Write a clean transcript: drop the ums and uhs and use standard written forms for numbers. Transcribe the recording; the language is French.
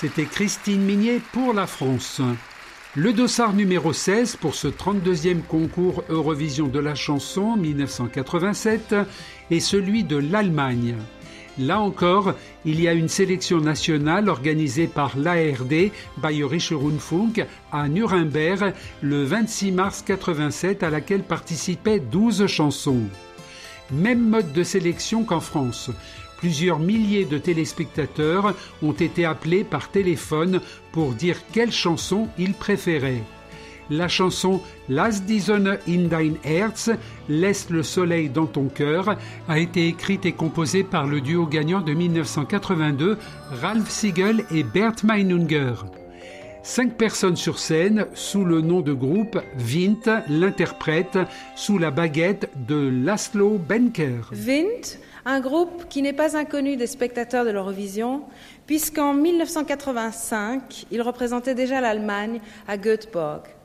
C'était Christine Minier pour la France. Le dossard numéro 16 pour ce 32e concours Eurovision de la chanson 1987 est celui de l'Allemagne. Là encore, il y a une sélection nationale organisée par l'ARD, Bayerischer Rundfunk, à Nuremberg, le 26 mars 87, à laquelle participaient 12 chansons. Même mode de sélection qu'en France. Plusieurs milliers de téléspectateurs ont été appelés par téléphone pour dire quelle chanson ils préféraient. La chanson « Lass die Sonne in dein Herz » « Laisse le soleil dans ton cœur » a été écrite et composée par le duo gagnant de 1982, Ralf Siegel et Bert Meinunger. 5 personnes sur scène, sous le nom de groupe, Wind l'interprète sous la baguette de Laszlo Benker. Wind, un groupe qui n'est pas inconnu des spectateurs de l'Eurovision, puisqu'en 1985, il représentait déjà l'Allemagne à Göteborg.